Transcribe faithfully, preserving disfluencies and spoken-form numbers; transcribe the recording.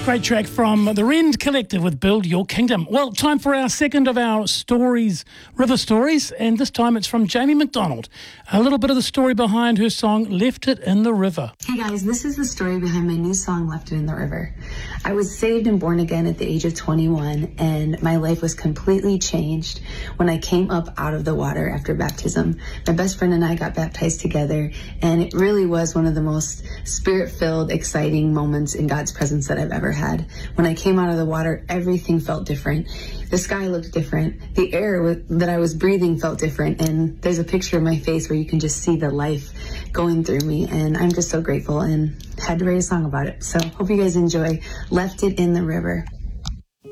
Great track from the Rend Collective with Build Your Kingdom. Well, time for our second of our stories, River Stories, and this time it's from Jamie McDonald. A little bit of the story behind her song, Left It in the River. Hey guys, this is the story behind my new song, Left It in the River. I was saved and born again at the age of twenty-one, and my life was completely changed when I came up out of the water after baptism. My best friend and I got baptized together, and it really was one of the most spirit-filled, exciting moments in God's presence that I've ever had. When I came out of the water, everything felt different. The sky looked different. The air that I was breathing felt different, and there's a picture of my face where you can just see the life going through me, and I'm just so grateful and had to write a song about it. So hope you guys enjoy Left It in the River.